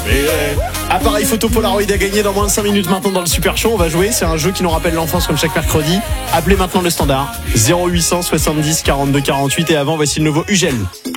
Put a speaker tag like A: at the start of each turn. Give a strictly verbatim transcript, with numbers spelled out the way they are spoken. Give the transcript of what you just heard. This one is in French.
A: Appareil photo Polaroid à gagner dans moins de cinq minutes maintenant dans le Super Show. On va jouer, c'est un jeu qui nous rappelle l'enfance comme chaque mercredi. Appelez maintenant le standard zéro huit cent soixante-dix quarante-deux quarante-huit et avant voici le nouveau Ugel.